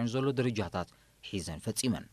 ተሰሪዑን ዘሎ ደረጃታት ሒዘን ፈጺመን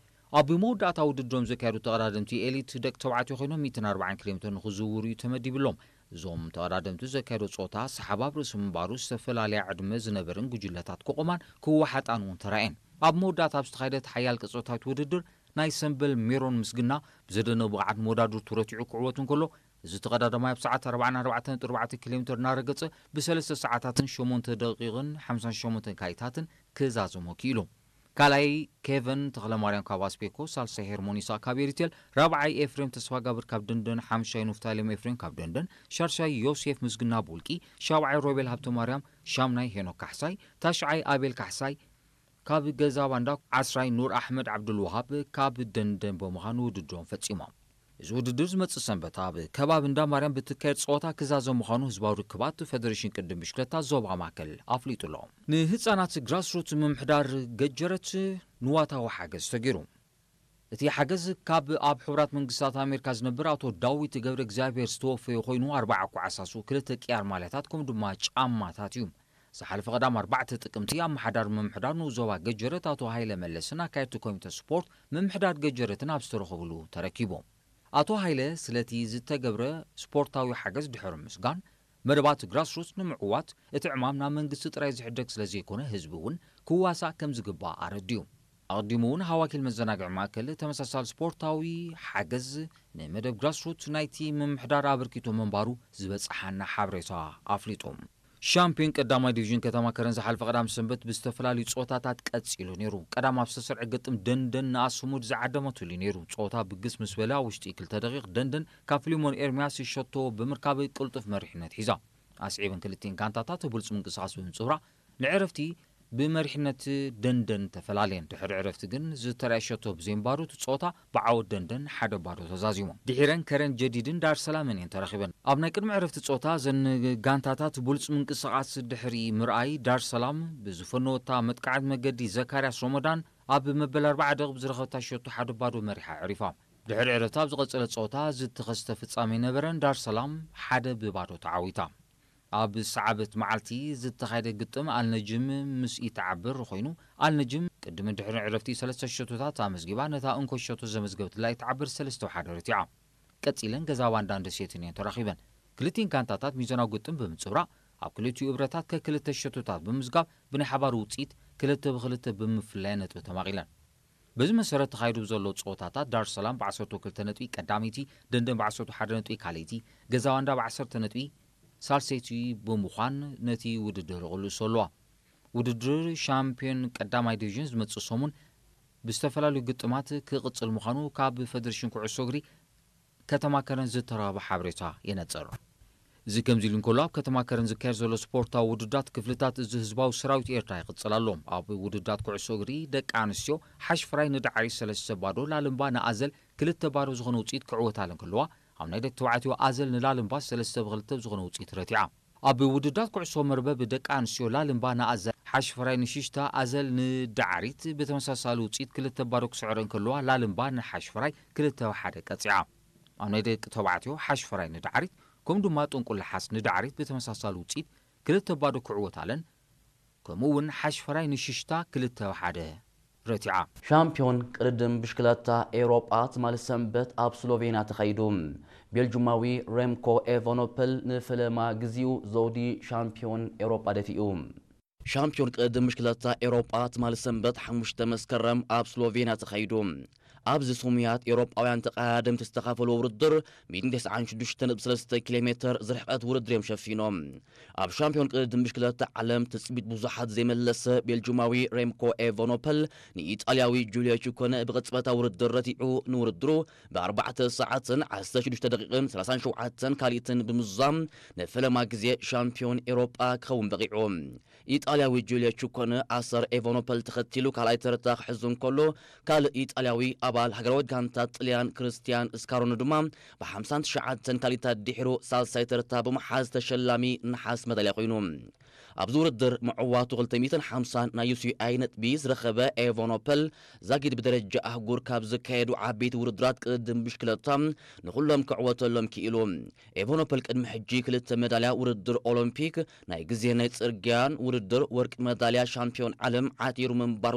ኣብ መወዳእታ ውድድሮም ዘካየዱ ተቐዳደምቲ ኤሊት ደቂ ተባዕትዮ ኮይኖም 140 ኪሎ ሜትር ንኽዝውሩ ተመዲብሎም እዞም ተቐዳደምቲ ዘካየዱ ጾታ ሰሓባብ ርእሲ ምንባሩ ዝተፈላለየ ዕድመ ዝነበርን ጉጅለታት ክቆማን ክወሓጣን እውን ተራእየን ኣብ መወዳእታ ኣብ ዝተኻየደ ሓያል ቅጽበታዊ ውድድር ናይ ሰንበል ሜሮን ምስግና ብዘደነቕ ብቕዓት መወዳድር ተረቲዑ ክዕወት እንከሎ እዚ ተቐዳዳማይ ኣብ ሰዓት 44.4 ኪሎ ሜትር እናረገጸ ብ3 ሰዓታትን 8 ደቂቕን 58 ካይታትን ክዛዘሞ ኪኢሉ ካልኣይ ኬቨን ተኽለማርያም ካብ ኣስፔኮ ሳልሳይ ሄርሞኒሳ ካብ ኤሪቴል ራብዓይ ኤፍሬም ተስፋ ጋብር ካብ ደንደን ሓምሻይ ንፍታሌም ኤፍሬም ካብ ደንደን ሻርሻይ ዮሴፍ ምስግና ቡልቂ ሻብዓይ ሮቤል ሃብተማርያም ሻምናይ ሄኖክ ካሕሳይ ታሽዓይ ኣቤል ካሕሳይ ካብ ገዛ ባንዳ 10 ኑር ኣሕመድ ዓብዱልዋሃብ ካብ ደንደን ብምዃኑ ውድድሮም ፈጺሞም እዚ ውድድር ዝመጽእ ሰንበት ኣብ ከባቢ እንዳ ማርያም ብትካየድ ጸወታ ክዛዘም ምዃኑ ህዝባዊ ርክባት ፌደሬሽን ቅድም ብሽክለታ ዞባ ማእከል ኣፍሊጡሎ ንህፃናት ግራስሩት ምምሕዳር ገጀረት ንዋታዊ ሓገዝ ተገይሩ እቲ ሓገዝ ካብ ኣብ ሕብራት መንግስታት ኣሜሪካ ዝነብር ኣቶ ዳዊት ገብረ እግዚአብሔር ዝተወፈየ ኮይኑ 40 ኳዓሳሱ 2 ቅያር ማልያታት ከም ድማ ጫማታት እዩ ዝሓለፈ ቀዳም 4 ጥቅምቲ ኣመሓዳር ምምሕዳር ንዞባ ገጀረት ኣቶ ሃይለ መለስን ኣካየድቲ ኮሚቴ ስፖርት ምምሕዳር ገጀረትን ኣብ ዝተረኸብሉ ተረኪቦም ኣቶ ሃይለ ስለቲ ዝተገብረ ስፖርታዊ ሓገዝ ድሕሪ ምስጋን መደባት ግራስሩት ንምዕዋት እቲ ዕማም ናብ መንግስቲ ጥራይ ዝሕደግ ስለ ዘይኮነ ህዝቢ እውን ክዋሳእ ከም ዝግባእ ኣረድዩ ኣቕዲሙ እውን ሃዋኪል መዘናግዒ ማእከል ተመሳሳሊ ስፖርታዊ ሓገዝ ንመደብ ግራስሩት ናይቲ ምምሕዳር ኣበርኪቶ መንባሩ ዝበፅሓና ሓበሬታ ኣፍሊጦም ሻምፒዮን ቀዳማይ ዲቪዥን ከተማ ከረን ዝሓለፈ ቀዳም ሰንበት ብዝተፈላለዩ ጾታታት ቀጺሉ ነይሩ ቀዳም ኣብ ዝተሰርዐ ገጥም ደንደን ንኣስሙድ ዝዓደመትሉ ነይሩ ጾታ ብግስ ምስ በላ ውሽጢ 2 ደቂቕ ደንደን ካብ ፊሊሞን ኤርምያስ ይሸቶ ብምርካብ ቅልጡፍ መሪሕነት ሒዛ ኣስዒበን ክልቲን ጋንታታት ብሉፅ ምንቅስቓስ ብምጽውራ ንዕረፍቲ ብመሪሕነት ደንደን ተፈላለየን ድሕሪ ዕረፍቲ ግን ዝተረኣየ ሸቶ ብዘይምባሩ ጾታ ብዓወት ደንደን ሓደ ባዶ ተዛዚሞም ድሒረን ከረን ጀዲድን ዳር ሰላምን እየን ተረኺበን ኣብ ናይ ቅድሚ ዕረፍቲ ጾታ ዘን ጋንታታት ብሉፅ ምንቅስቓስ ድሕሪ ምርኣይ ዳር ሰላም ብዝፈነወታ መጥቃዕት መገዲ ዘካርያስ ሮመዳን ኣብ መበል 4 ደቂቕ ብዝረኸብታ ሸቶ ሓደ ባዶ መሪሓ ዕሪፋ ድሕሪ ዕረፍቲ ኣብ ዝቐጸለ ጾታ ዝተኸስተ ፍጻሜ ነበረን ዳር ሰላም ሓደ ብባዶ ተዓዊታ ኣብ ሰዓበት መዓልቲ ዝተኻየደ ግጥም ኣልነጅም ምስ ይተዓብር ኮይኑ ኣልነጅም ቅድሚ ድሕሪ ዕረፍቲ 3 ሸቶታት ኣመዝጊባ ነታ እንኮ ሸቶ ዘመዝገበትላ ይተዓብር 3-1 ረቲዓ ቀጺለን ገዛ ባንዳ እንደሴትን እየን ተራኺበን ክልቲን ጋንታታት ሚዛናዊ ግጥም ብምጽብራቕ ኣብ ክልቲኡ እብረታት ከ2 ሸቶታት ብምዝጋብ ብናይ ሓባር ውፅኢት 2-2 ብምፍላይ ነጥቢ ተማቒለን በዚ መሰረት ተኻይዱ ዘሎ ጾታታት ዳር ሰላም ብ12 ነጥቢ ቀዳሚቲ ደንደን ብ11 ነጥቢ ካልይቲ ገዛ ባንዳ ብ10 ነጥቢ ሳልሰይቲ ብምዃን ነቲ ውድድር ቕልሶ ኣለዋ ውድድር ሻምፒዮን ቀዳማይ ዲቪዥን ዝመጽእ ሰሙን ብዝተፈላለዩ ግጥማት ክቕጽል ምዃኑ ካብ ፌደሬሽን ኩዕሶ እግሪ ከተማ ከረን ዝተረኸበ ሓበሬታ የነጽር እዚ ከምዚ ኢሉ እንከሎ ኣብ ከተማ ከረን ዝካየድ ዘሎ ስፖርታዊ ውድዳት ክፍልታት እዚ ህዝባዊ ሰራዊት ኤርትራ ይቕጽል ኣሎም ኣብ ውድዳት ኩዕሶ እግሪ ደቂ ኣንስትዮ ሓሽፍራይ ንዳዕሪ 3 ባዶ ላልምባ ንኣዘል 2 ባዶ ዝኾነ ውፅኢት ክዕወታለን ከለዋ ኣብ ናይ ደቂ ተባዕትዮ ኣዘል ንላልምባ 3-2 ዝኾነ ውፅኢት ረቲዓ ኣብ ውድዳት ኩዕሶ መርበብ ደቂ ኣንስትዮ ላልምባ ንኣዘል ሓሽፍራይ ንሽሽታ ኣዘል ንዳዕሪት ብተመሳሳሊ ውፅኢት 2 ባዶ ክስዕረን ከለዋ ላልምባ ንሓሽፍራይ 2-1 ቀፂዓ ኣብ ናይ ደቂ ተባዕትዮ ሓሽፍራይ ንዳዕሪት ከም ድማ ጥንቁል ሓስ ንዳዕሪት ብተመሳሳሊ ውፅኢት 2 ባዶ ክዕወታለን ከምኡ እውን ሓሽፍራይ ንሽሽታ 2-1 ረቲዓ ሻምፒዮን ቅድም ብሽክለታ ኤውሮጳ ትማል ሰንበት ኣብ ስሎቬንያ ተኻይዱ ቤልጅማዊ ሬምኮ ኤቫኖፕል ንፍለማ ግዚኡ ዘውዲ ሻምፒዮን ኤውሮጳ ደፊኡ ሻምፒዮን ቅድም ብሽክለታ ኤውሮጳ ትማል ሰንበት 5 መስከረም ኣብ ስሎቬንያ ተኻይዱ ኣብዚ ሱሙያት ኤውሮጳውያን ተቐዳደምቲ ዝተኻፈሉ ውድድር 196.3 ኪሎ ሜትር ዝርሕቀት ውድድር እዮም ሸፊኖም ኣብ ሻምፒዮን ቅድም ብሽክለታ ዓለም ትፅቢት ብዙሓት ዘይመለሰ ቤልጅማዊ ሬምኮ ኤቫኖፕል ንኢጣልያዊ ጁልዮ ቺኮነ ብቅጽበታዊ ውድድር ረቲዑ ንውድድሩ ብ4 ሰዓትን 16 ደቂቕን 37 ካልኢትን ብምዛም ንፈለማ ግዜ ሻምፒዮን ኤውሮጳ ክኸውን በቂዑ ኢጣልያዊ ጁልዮ ቺኮነ ኣሰር ኤቫኖፕል ተኸቲሉ ካልኣይ ተረታ ክሕዝ እንከሎ ካልእ ኢጣልያዊ ኣባል ሃገራዊ ጋንታ ጣልያን ክርስቲያን ስካሮኒ ድማ ብ59 ካልኢታት ድሒሩ ሳልሳይ ተረታ ብምሓዝ ተሸላሚ ነሓስ መዳልያ ኮይኑ ኣብዚ ውድድር ምዕዋቱ 250 ናይ UCI ነጥቢ ዝረኸበ ኤቫኖፕል ዛጊድ ብደረጃ ኣህጉር ካብ ዝካየዱ ዓበይቲ ውድድራት ቅድም ብሽክለታ ንኹሎም ክዕወተሎም ክኢሉ ኤቫኖፕል ቅድሚ ሕጂ 2 መዳልያ ውድድር ኦሎምፒክ ናይ ግዜ ናይ ጽርግያን ውድድር ወርቂ መዳልያ ሻምፒዮን ዓለም ዓቲሩ ምንባሩ